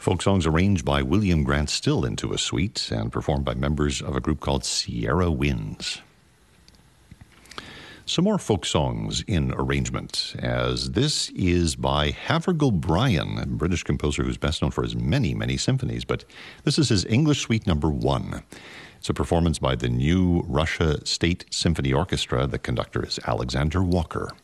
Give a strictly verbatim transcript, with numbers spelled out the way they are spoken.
Folk songs arranged by William Grant Still into a suite and performed by members of a group called Sierra Winds. Some more folk songs in arrangement, as this is by Havergal Brian, a British composer who's best known for his many, many symphonies, but this is his English Suite number one. It's a performance by the New Russia State Symphony Orchestra. The conductor is Alexander Walker.